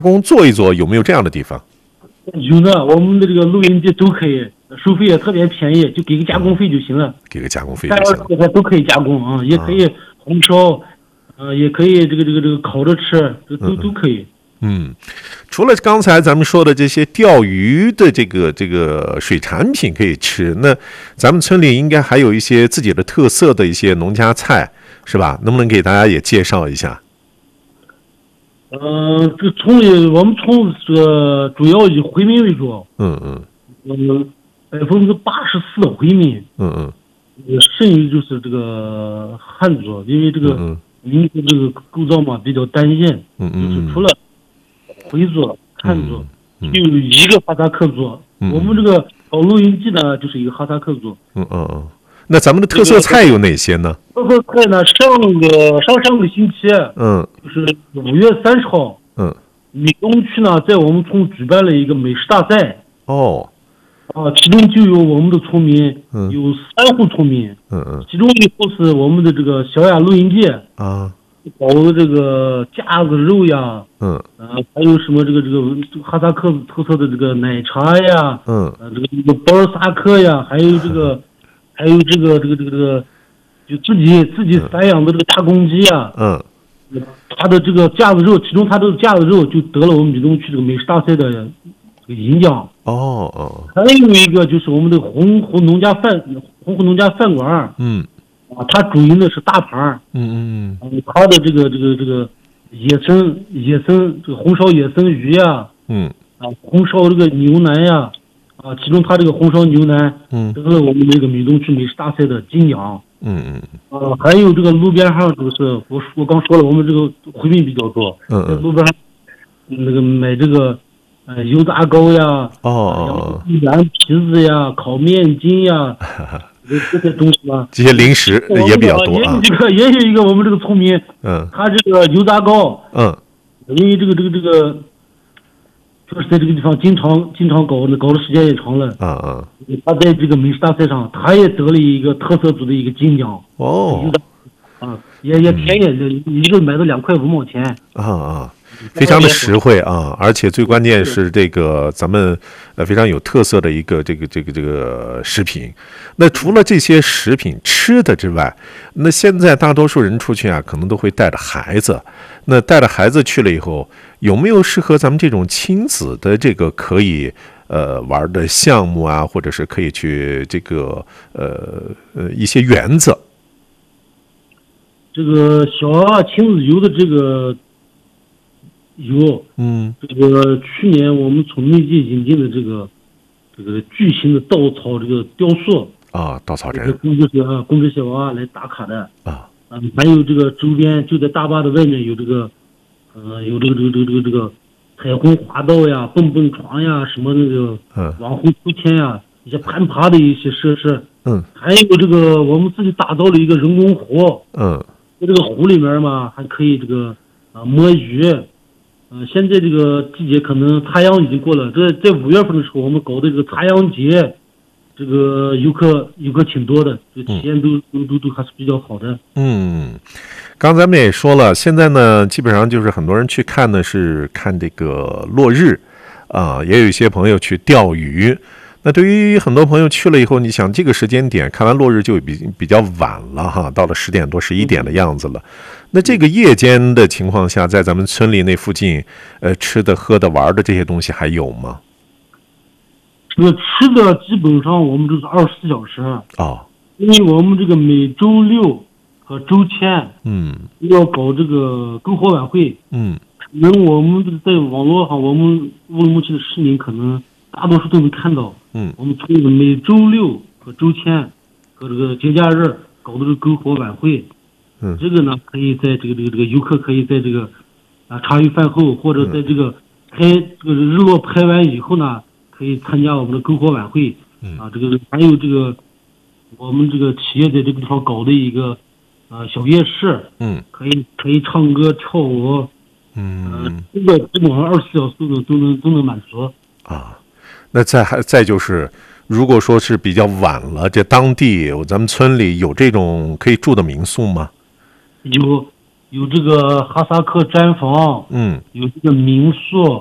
工做一做，有没有这样的地方？ 有呢，我们的这个录音机都可以，收费也特别便宜，就给个加工费就行了。 给个加工费就行了。 这都可以加工啊，也可以红烧，也可以这个烤着吃，都可以。 除了刚才咱们说的这些钓鱼的这个水产品可以吃，那咱们村里应该还有一些自己的特色的一些农家菜，是吧？能不能给大家也介绍一下？ 这村里我们村这个主要以回民为主。84%的回民。剩余就是这个汉族，因为这个民族这个构造嘛比较单一，就是除了回族、汉族，就有一个哈萨克族。我们这个搞录音机呢，就是一个哈萨克族。 那咱们的特色菜有哪些呢？ 特色菜呢，上个星期，就是5月30号，闽东区呢在我们村举办了一个美食大赛。其中就有我们的村民，有3户村民，其中一户是我们的这个小雅录音机搞的这个架子肉呀，还有什么这个哈萨克特色的这个奶茶呀，这个包尔萨克呀，还有这个就自己散养的这个大公鸡呀，他的这个架子肉，其中他的架子肉就得了我们闽东区这个美食大赛的这个银奖。还有一个就是我们的红湖农家饭馆，他主营的是大盘，他的这个野生这个红烧野生鱼呀，红烧这个牛腩呀，其中他这个红烧牛腩得了我们这个闽东区美食大赛的金奖。还有这个路边上就是我刚说了，我们这个回民比较多，在路边上那个买这个油炸糕呀，羊皮子呀，烤面筋呀，这些东西嘛， 这些零食也比较多啊。 也有一个我们这个村民，他这个油炸糕，因为这个就是在这个地方经常搞的时间也长了，他在这个美食大赛上，他也得了一个特色组的一个金奖。也便宜，一个买到2块5毛钱。 非常的实惠啊，而且最关键是这个咱们非常有特色的一个这个食品。那除了这些食品吃的之外，那现在大多数人出去啊，可能都会带着孩子。那带着孩子去了以后，有没有适合咱们这种亲子的这个可以玩的项目啊，或者是可以去这个一些园子？ 这个小娃亲子游的这个有，这个去年我们从内地引进的这个巨型的稻草这个雕塑稻草人， 供这些娃娃来打卡的还有这个周边就在大坝的外面有这个有这个彩虹滑道呀、蹦蹦床呀、什么那个网红秋千呀、一些攀爬的一些设施，还有这个我们自己打造了一个人工湖，在这个湖里面嘛，还可以这个摸鱼。现在这个季节可能插秧已经过了，在5月份的时候，我们搞的这个插秧节，这个游客挺多的，这体验都还是比较好的。 刚才咱们也说了，现在呢，基本上就是很多人去看呢是看这个落日，也有一些朋友去钓鱼。那对于很多朋友去了以后，你想这个时间点看完落日就比较晚了哈，到了10点多11点的样子了。那这个夜间的情况下，在咱们村里那附近，吃的、喝的、玩的这些东西还有吗？ 这个吃的基本上我们都是24小时因为我们这个每周6和周天，要搞这个篝火晚会，可能我们在网络上，我们乌鲁木齐的市民可能大多数都能看到，我们村里每周6和周天和这个节假日搞的这个篝火晚会，这个呢可以在这个游客可以在这个茶余饭后或者在这个日落拍完以后呢，可以参加我们的篝火晚会，这个还有这个我们这个企业在这个地方搞的一个小夜市，可以唱歌跳舞，这个基本上24小时都能满足那再就是，如果说是比较晚了，这当地咱们村里有这种可以住的民宿吗？ 有， 有这个哈萨克毡房，有这个民宿。